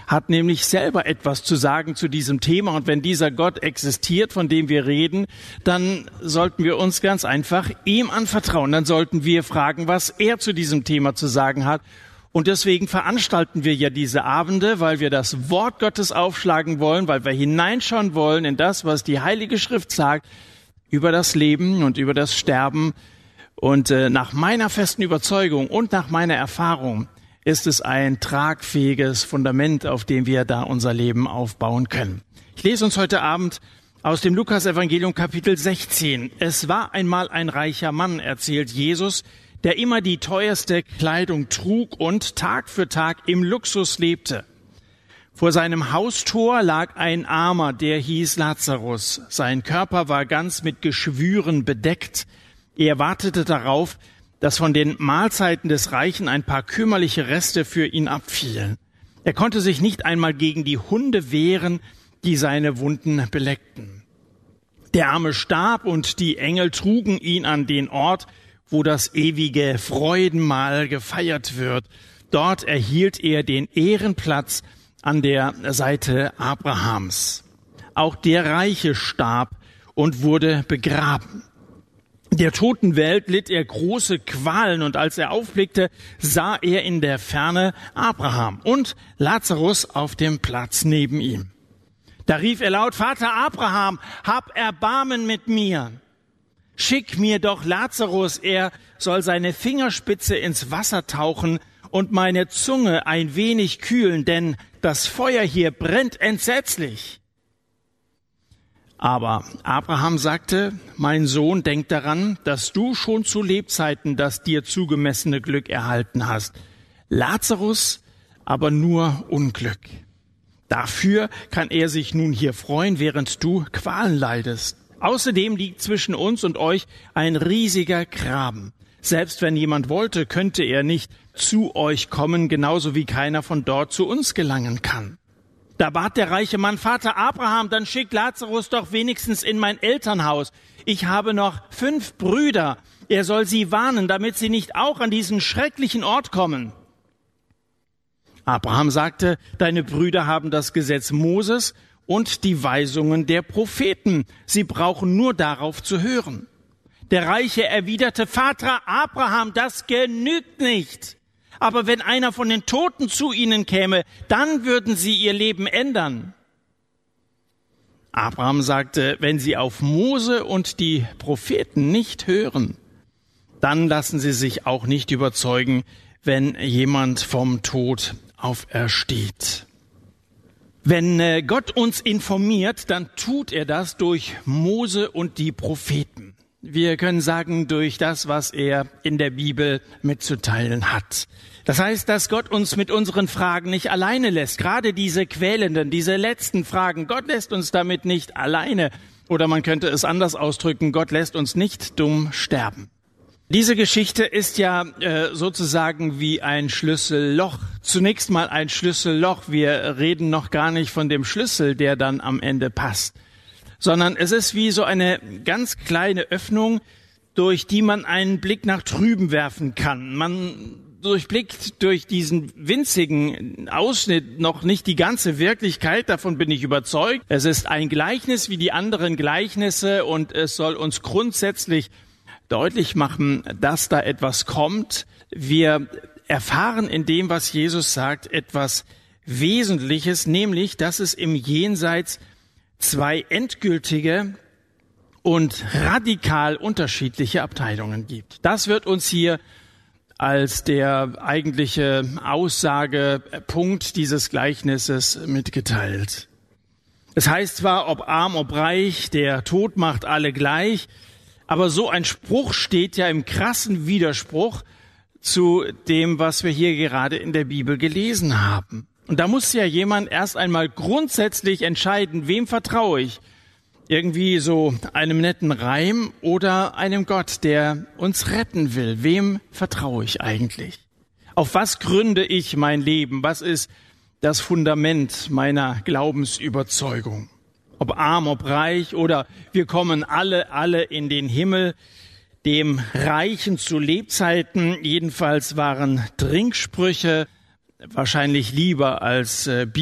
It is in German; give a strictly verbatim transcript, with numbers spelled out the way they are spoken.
hat nämlich selber etwas zu sagen zu diesem Thema. Und wenn dieser Gott existiert, von dem wir reden, dann sollten wir uns ganz einfach ihm anvertrauen. Dann sollten wir fragen, was er zu diesem Thema zu sagen hat. Und deswegen veranstalten wir ja diese Abende, weil wir das Wort Gottes aufschlagen wollen, weil wir hineinschauen wollen in das, was die Heilige Schrift sagt, über das Leben und über das Sterben. Und äh, nach meiner festen Überzeugung und nach meiner Erfahrung ist es ein tragfähiges Fundament, auf dem wir da unser Leben aufbauen können. Ich lese uns heute Abend aus dem Lukas-Evangelium Kapitel sechzehn. Es war einmal ein reicher Mann, erzählt Jesus, der immer die teuerste Kleidung trug und Tag für Tag im Luxus lebte. Vor seinem Haustor lag ein Armer, der hieß Lazarus. Sein Körper war ganz mit Geschwüren bedeckt. Er wartete darauf, dass von den Mahlzeiten des Reichen ein paar kümmerliche Reste für ihn abfielen. Er konnte sich nicht einmal gegen die Hunde wehren, die seine Wunden beleckten. Der Arme starb und die Engel trugen ihn an den Ort, wo das ewige Freudenmahl gefeiert wird. Dort erhielt er den Ehrenplatz an der Seite Abrahams. Auch der Reiche starb und wurde begraben. Der toten Welt litt er große Qualen, und als er aufblickte, sah er in der Ferne Abraham und Lazarus auf dem Platz neben ihm. Da rief er laut: Vater Abraham, hab Erbarmen mit mir. Schick mir doch Lazarus, er soll seine Fingerspitze ins Wasser tauchen und meine Zunge ein wenig kühlen, denn das Feuer hier brennt entsetzlich. Aber Abraham sagte: Mein Sohn, denk daran, dass du schon zu Lebzeiten das dir zugemessene Glück erhalten hast. Lazarus aber nur Unglück. Dafür kann er sich nun hier freuen, während du Qualen leidest. Außerdem liegt zwischen uns und euch ein riesiger Graben. Selbst wenn jemand wollte, könnte er nicht zu euch kommen, genauso wie keiner von dort zu uns gelangen kann. Da bat der reiche Mann: Vater Abraham, dann schick Lazarus doch wenigstens in mein Elternhaus. Ich habe noch fünf Brüder. Er soll sie warnen, damit sie nicht auch an diesen schrecklichen Ort kommen. Abraham sagte: Deine Brüder haben das Gesetz Moses und die Weisungen der Propheten. Sie brauchen nur darauf zu hören. Der Reiche erwiderte: Vater Abraham, das genügt nicht. Aber wenn einer von den Toten zu ihnen käme, dann würden sie ihr Leben ändern. Abraham sagte: Wenn sie auf Mose und die Propheten nicht hören, dann lassen sie sich auch nicht überzeugen, wenn jemand vom Tod aufersteht. Wenn Gott uns informiert, dann tut er das durch Mose und die Propheten. Wir können sagen, durch das, was er in der Bibel mitzuteilen hat. Das heißt, dass Gott uns mit unseren Fragen nicht alleine lässt. Gerade diese quälenden, diese letzten Fragen, Gott lässt uns damit nicht alleine. Oder man könnte es anders ausdrücken: Gott lässt uns nicht dumm sterben. Diese Geschichte ist ja äh, sozusagen wie ein Schlüsselloch. Zunächst mal ein Schlüsselloch. Wir reden noch gar nicht von dem Schlüssel, der dann am Ende passt, sondern es ist wie so eine ganz kleine Öffnung, durch die man einen Blick nach drüben werfen kann. Man durchblickt durch diesen winzigen Ausschnitt noch nicht die ganze Wirklichkeit, davon bin ich überzeugt. Es ist ein Gleichnis wie die anderen Gleichnisse und es soll uns grundsätzlich deutlich machen, dass da etwas kommt. Wir erfahren in dem, was Jesus sagt, etwas Wesentliches, nämlich, dass es im Jenseits zwei endgültige und radikal unterschiedliche Abteilungen gibt. Das wird uns hier als der eigentliche Aussagepunkt dieses Gleichnisses mitgeteilt. Es heißt zwar, ob arm, ob reich, der Tod macht alle gleich, aber so ein Spruch steht ja im krassen Widerspruch zu dem, was wir hier gerade in der Bibel gelesen haben. Und da muss ja jemand erst einmal grundsätzlich entscheiden, wem vertraue ich? Irgendwie so einem netten Reim oder einem Gott, der uns retten will? Wem vertraue ich eigentlich? Auf was gründe ich mein Leben? Was ist das Fundament meiner Glaubensüberzeugung? Ob arm, ob reich oder wir kommen alle, alle in den Himmel. Dem Reichen zu Lebzeiten jedenfalls waren Trinksprüche wahrscheinlich lieber als äh,